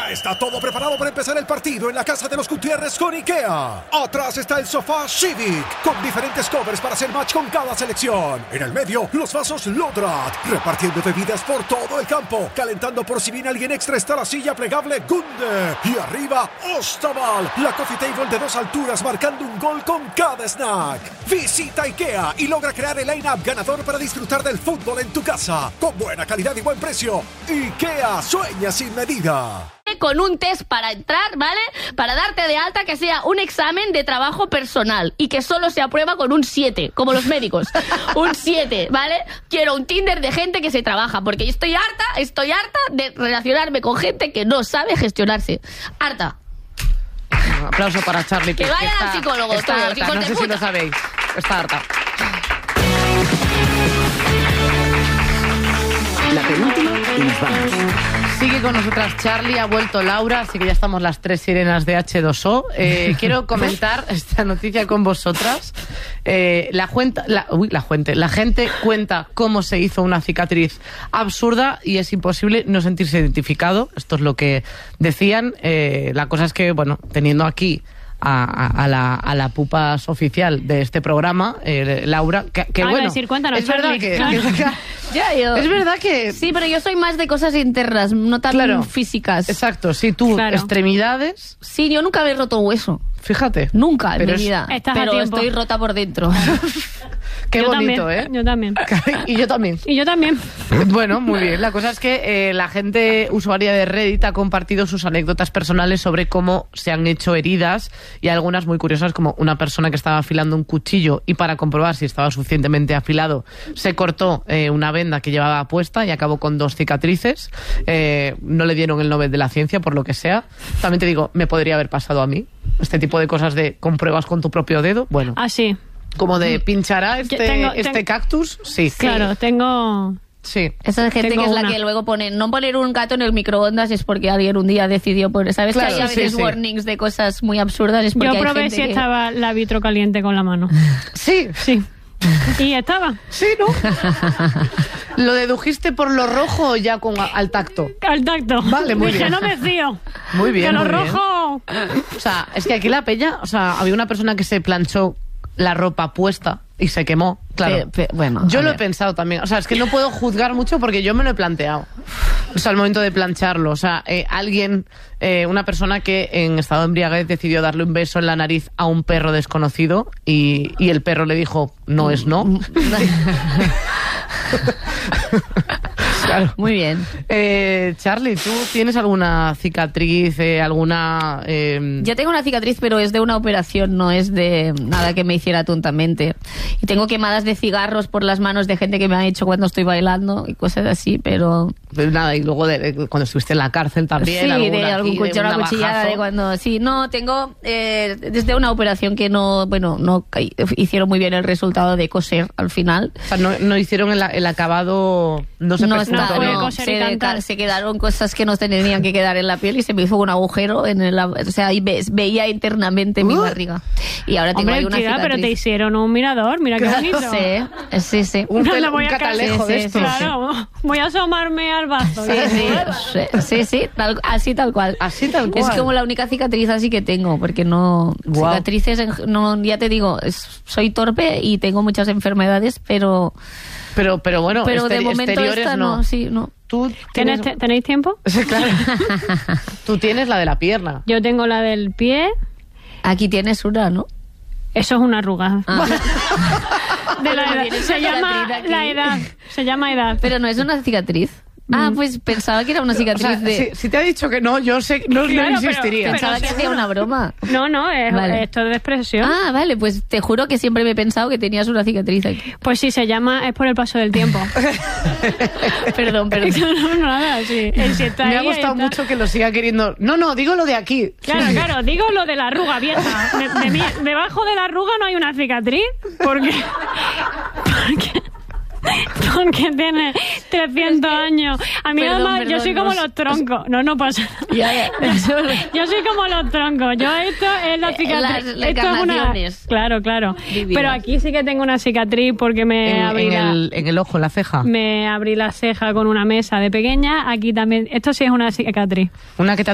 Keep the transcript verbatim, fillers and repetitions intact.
Ya está todo preparado para empezar el partido en la casa de los Gutiérrez con IKEA. Atrás está el sofá Civic, con diferentes covers para hacer match con cada selección. En el medio, los vasos Lodrat, repartiendo bebidas por todo el campo. Calentando por si viene alguien extra está la silla plegable Gunde. Y arriba, Ostaval, la coffee table de dos alturas marcando un gol con cada snack. Visita IKEA y logra crear el line-up ganador para disfrutar del fútbol en tu casa. Con buena calidad y buen precio. IKEA, sueña sin medida. Con un test para entrar, ¿vale? Para darte de alta, que sea un examen de trabajo personal y que solo se aprueba con un siete, como los médicos. Un siete, ¿vale? Quiero un Tinder de gente que se trabaja, porque yo estoy harta, estoy harta de relacionarme con gente que no sabe gestionarse. Harta. Un aplauso para Charlie. Que, que vayan está, al psicólogo. Está todos, harta, no sé puta. si lo sabéis. Está harta. La penúltima y nos vamos. Sigue con nosotras Charlie, ha vuelto Laura, así que ya estamos las tres sirenas de hache dos o. Eh, quiero comentar esta noticia con vosotras. Eh, la, cuenta, la, uy, la, gente, la gente cuenta cómo se hizo una cicatriz absurda y es imposible no sentirse identificado. Esto es lo que decían. Eh, la cosa es que, bueno, teniendo aquí A, a, a, la, a la pupas oficial de este programa, eh, Laura, que, que ah, bueno, decir, cuéntanos, es verdad que, claro. que, que ya, yo. es verdad que sí, pero yo soy más de cosas internas, no tan claro, físicas. Exacto, sí, tú, claro. extremidades. Sí, yo nunca me he roto hueso. Fíjate. Nunca en pero mi es, vida. Estás a pero tiempo. estoy rota por dentro. Qué yo bonito, también, ¿eh? Yo también. Y yo también. Y yo también. Bueno, muy bien. La cosa es que eh, la gente usuaria de Reddit ha compartido sus anécdotas personales sobre cómo se han hecho heridas y algunas muy curiosas, como una persona que estaba afilando un cuchillo y para comprobar si estaba suficientemente afilado se cortó eh, una venda que llevaba puesta y acabó con dos cicatrices. Eh, no le dieron el Nobel de la Ciencia, por lo que sea. También te digo, me podría haber pasado a mí. Este tipo de cosas de compruebas con tu propio dedo. Bueno. Ah, sí. Como de pinchará este, tengo, este tengo, cactus. Sí. Claro, tengo... Sí. Esa gente Tengo que es la una. que luego pone, no poner un gato en el microondas es porque alguien un día decidió poner, ¿sabes? Claro, que hay a veces sí, sí. warnings de cosas muy absurdas, es porque Yo hay probé gente si que... estaba la vitro caliente con la mano. Sí. Sí. Y estaba. Sí, ¿no? ¿Lo dedujiste por lo rojo o ya con al tacto? Al tacto. Vale, muy Dije, bien. no me fío. Muy bien, Que lo muy bien. rojo... O sea, es que aquí la peña, o sea, había una persona que se planchó la ropa puesta y se quemó. Claro. Pe- pe- bueno, yo a lo he ver. pensado también. O sea, es que no puedo juzgar mucho porque yo me lo he planteado. O sea, al momento de plancharlo. O sea, eh, alguien, eh, una persona que en estado de embriaguez decidió darle un beso en la nariz a un perro desconocido y, y el perro le dijo, no es no. Claro. Muy bien. Eh, Charlie, ¿tú tienes alguna cicatriz, eh, alguna... Eh... Yo tengo una cicatriz, pero es de una operación, no es de nada que me hiciera tontamente. Y tengo quemadas de cigarros por las manos de gente que me ha hecho cuando estoy bailando y cosas así, pero... Pero nada, y luego de, de cuando estuviste en la cárcel también. Sí, alguna de algún aquí, cuchillo, un una cuchillada navajazo. de cuando... Sí, no, tengo eh, desde una operación que no, bueno, no ca- hicieron muy bien el resultado de coser al final. O sea, no, no hicieron el, el acabado... No se No, presentó está, puede bien. no, coser y se, cantar. ca- se quedaron cosas que no tenían que quedar en la piel y se me hizo un agujero en el, o sea, ahí ve- veía internamente mi Uh. barriga. Y ahora tengo Hombre, ahí una tía, cicatriz. pero te hicieron un mirador, mira qué bonito. Sí, sí, sí. Un, No, tel- la voy un a catalejo caer. de Sí, estos. sí, Claro, voy a asomarme al bazo. Sí, sí, sí, sí, sí, tal- así tal cual. Así tal cual. Es como la única cicatriz así que tengo, porque no... Guau. Cicatrices, en- no, ya te digo, es- soy torpe y tengo muchas enfermedades, pero... Pero, pero bueno, pero de exteri- momento exteriores esta no. no, sí, no. Tú ¿Tenéis, tienes... ¿Tenéis tiempo? Sí, claro. Tú tienes la de la pierna. Yo tengo la del pie. Aquí tienes una, ¿no? Eso es una arruga. Ah. De la edad. Tienes Se una llama cicatriz aquí. la edad. Se llama edad. Pero no es una cicatriz. Ah, pues pensaba que era una O cicatriz sea, de... si, si te ha dicho que no, yo sé, no, no Claro, pero- insistiría. Pensaba que hacía una broma. No, no, es, Vale. esto es de expresión. Ah, vale, pues te juro que siempre me he pensado que tenías una cicatriz aquí. Pues sí, se llama, es por el paso del tiempo. Perdón, perdón. No, no, nada, sí. El si está Me ha ahí, gustado ahí está. mucho que lo siga queriendo. No, no, digo lo de aquí. Claro, claro, digo lo de la arruga vieja. De- de mí- debajo de la arruga no hay una cicatriz. Porque. Porque. Porque tiene trescientos años. A mí Perdón, además, yo perdón, soy como no- los troncos. No, no pasa nada. Ya, ya. Yo soy como los troncos. Yo esto es la Eh, cicatriz. las- las esto es una. encarnaciones. Claro, claro. Divinas. Pero aquí sí que tengo una cicatriz porque me En, abrí en la, el, en el ojo, en la ceja. me abrí la ceja con una mesa de pequeña. Aquí también. Esto sí es una cicatriz. Una que te